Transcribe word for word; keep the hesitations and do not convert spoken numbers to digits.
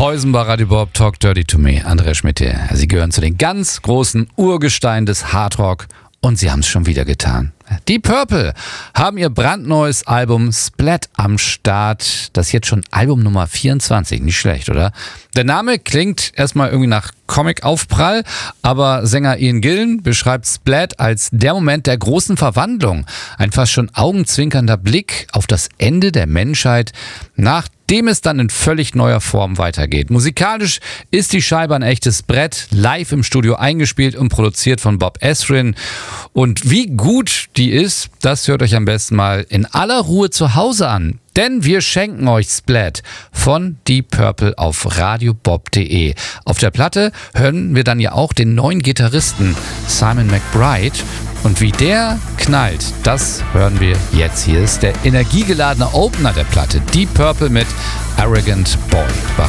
Poison bei Radio Bob, Talk Dirty to Me. Andrea Schmidt hier. Sie gehören zu den ganz großen Urgesteinen des Hardrock und sie haben es schon wieder getan. Deep Purple haben ihr brandneues Album Splat am Start. Das ist jetzt schon Album Nummer vierundzwanzig. Nicht schlecht, oder? Der Name klingt erstmal irgendwie nach Comic-Aufprall, aber Sänger Ian Gillan beschreibt Splat als der Moment der großen Verwandlung. Ein fast schon augenzwinkernder Blick auf das Ende der Menschheit, nachdem es dann in völlig neuer Form weitergeht. Musikalisch ist die Scheibe ein echtes Brett, live im Studio eingespielt und produziert von Bob Ezrin. Und wie gut die ist, das hört euch am besten mal in aller Ruhe zu Hause an. Denn wir schenken euch Splat von Deep Purple auf radiobob punkt de. Auf der Platte hören wir dann ja auch den neuen Gitarristen Simon McBride. Und wie der knallt, das hören wir jetzt. Hier ist der energiegeladene Opener der Platte. Deep Purple mit Arrogant Boy bei